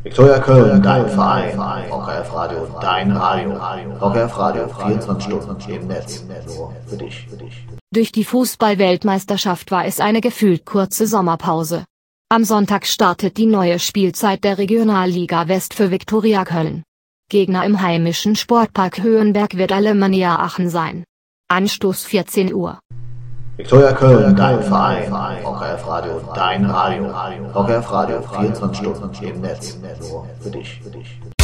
Viktoria Köln, dein Verein. VKF Radio, dein Radio. VKF Radio, 24 Stunden im Netz. Nur für dich. Durch die Fußball-Weltmeisterschaft war es eine gefühlt kurze Sommerpause. Am Sonntag startet die neue Spielzeit der Regionalliga West für Viktoria Köln. Gegner im heimischen Sportpark Höhenberg wird Alemannia Aachen sein. Anstoß 14 Uhr. Viktoria Köln, dein Verein. VKF Radio, dein Radio. VKF Radio, 24 Stunden im Netz. Nur für dich.